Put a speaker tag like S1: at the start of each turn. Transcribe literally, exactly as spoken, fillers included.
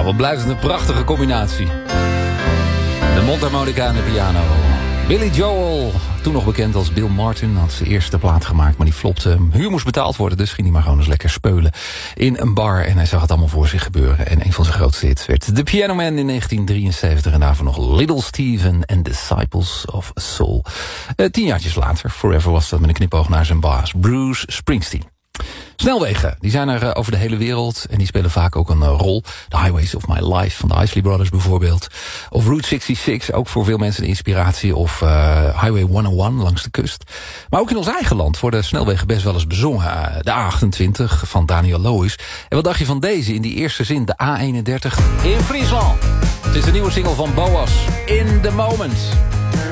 S1: wat blijft het een prachtige combinatie. De mondharmonica en de piano. Billy Joel, toen nog bekend als Bill Martin, had zijn eerste plaat gemaakt, maar die flopte. Huur moest betaald worden, dus ging hij maar gewoon eens lekker speulen in een bar. En hij zag het allemaal voor zich gebeuren. En een van zijn grootste hits werd The Piano Man in negentien drieënzeventig. En daarvoor nog Little Steven and Disciples of Soul. Uh, tien jaartjes later, Forever was dat met een knipoog naar zijn baas, Bruce Springsteen. Snelwegen, die zijn er uh, over de hele wereld en die spelen vaak ook een uh, rol. The Highways of My Life van de Isley Brothers bijvoorbeeld. Of Route zesenzestig, ook voor veel mensen een inspiratie. Of uh, Highway honderdéén langs de kust. Maar ook in ons eigen land worden snelwegen best wel eens bezongen. Uh, de A achtentwintig van Daniel Lois. En wat dacht je van deze in die eerste zin, de A eenendertig in Friesland? Het is de nieuwe single van Boas, In The Moment.